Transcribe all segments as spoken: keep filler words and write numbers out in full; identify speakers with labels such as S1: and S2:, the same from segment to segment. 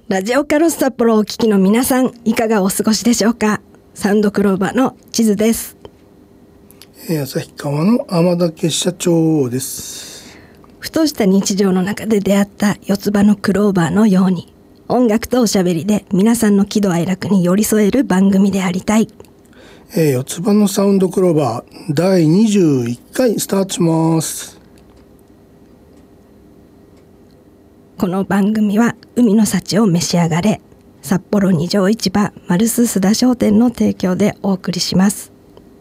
S1: ラジオカロス札幌をお聞きの皆さん、いかがお過ごしでしょうか。サウンドクローバーの地図です。
S2: えー、旭川の天竹社長です。
S1: ふとした日常の中で出会った四つ葉のクローバーのように、音楽とおしゃべりで皆さんの喜怒哀楽に寄り添える番組でありたい。
S2: えー、四つ葉のサウンドクローバーだいにじゅういっかいスタートします。
S1: この番組は海の幸を召し上がれ、札幌二条市場マルス須田商店の提供でお送りします。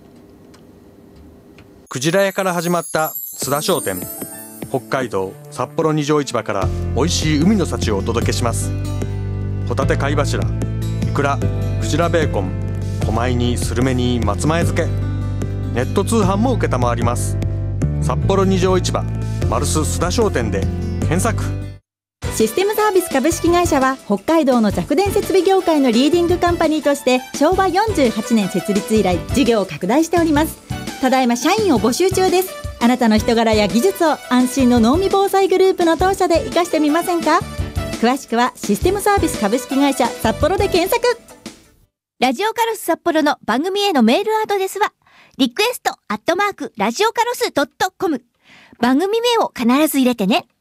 S3: クジラ屋から始まった須田商店。北海道札幌二条市場から美味しい海の幸をお届けします。ホタテ貝柱、イクラ、クジラベーコン、狛江にスルメに松前漬け、ネット通販も受けたまわります。札幌二条市場マルス須田商店で検索。
S4: システムサービス株式会社は北海道の弱電設備業界のリーディングカンパニーとしてしょうわよんじゅうはちねん設立以来事業を拡大しております。ただいま社員を募集中です。あなたの人柄や技術を安心の濃味防災グループの当社で生かしてみませんか。詳しくはシステムサービス株式会社札幌で検索。
S5: ラジオカロス札幌の番組へのメールアドレスはリクエストアットマークラジオカロスドットコム。番組名を必ず入れてね。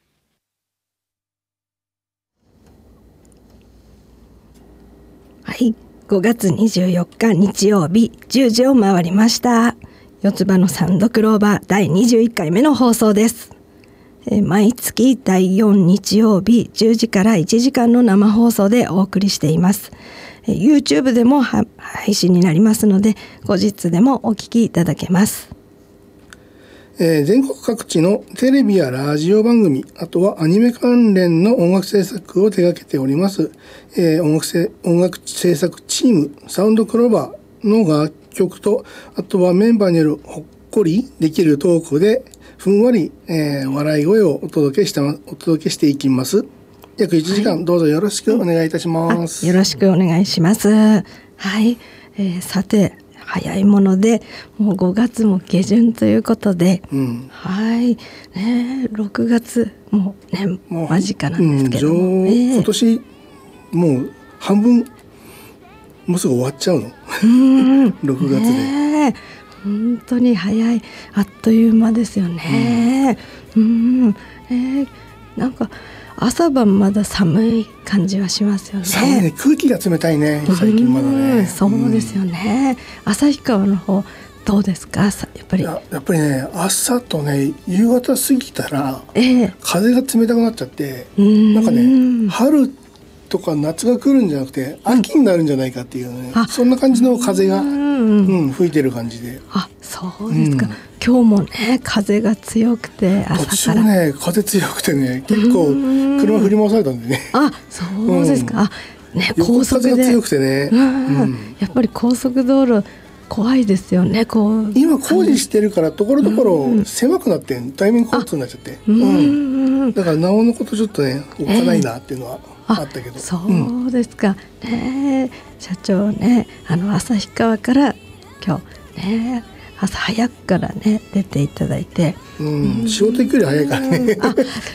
S1: はい、ごがつにじゅうよっか日曜日じゅうじを回りました。四つ葉のサウンドクローバーだいにじゅういっかいめの放送です。え毎月だいよん日曜日じゅうじからいちじかんの生放送でお送りしています。え YouTube でも配信になりますので、後日でもお聞きいただけます。
S2: えー、全国各地のテレビやラジオ番組、あとはアニメ関連の音楽制作を手掛けております、えー、音楽せ音楽制作チームサウンドクローバーの楽曲と、あとはメンバーによるほっこりできるトークでふんわり、えー、笑い声をお届けしたお届けしていきます。約いちじかん、はい、どうぞよろしくお願いいたします。
S1: よろしくお願いします。はい、えー、さて早いものでもうごがつも下旬ということで、うん、はいね、ろくがつもうねもう間近なんですけども、
S2: うんえー、今年もう半分もうすぐ終わっちゃうのろくがつで、
S1: ね、本当に早い、あっという間ですよね、うんうんえー、なんか朝晩まだ寒い感じはしますよね。
S2: 寒いね、空気が冷たいね最近まだね。
S1: そうですよね、うん、旭川の方どうですか。やっぱり
S2: や, やっぱりね朝とね夕方過ぎたら、えー、風が冷たくなっちゃって、んなんかね春とか夏が来るんじゃなくて秋になるんじゃないかっていうね、うん、そんな感じの風が、うんうん、吹いてる感じで。
S1: あ、そうですか、うん、今日もね風が強くて朝から
S2: 途中ね風強くてね結構車振り回されたんでね。
S1: あ、そうですか、うん、あね、
S2: 高速で横風が強くてね、うん
S1: うん、やっぱり高速道路怖いですよね。こう
S2: 今工事してるからところどころ狭くなって対面交通になっちゃって、うんうん、だからなおのことちょっとねおっかないなっていうのは、えーあったけど。
S1: そうですか、うん、ね社長ね、あの旭川から今日ね朝早くからね出ていただいて、
S2: うんうん、仕事行くより早いからね。
S1: あ